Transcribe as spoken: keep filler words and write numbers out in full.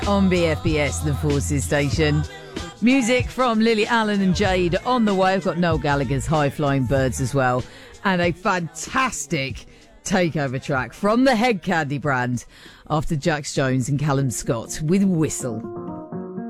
on B F B S, the Forces station. Music from Lily Allen and Jade on the way. I've got Noel Gallagher's High Flying Birds as well. And a fantastic takeover track from the Head Candy brand after Jax Jones and Callum Scott with Whistle.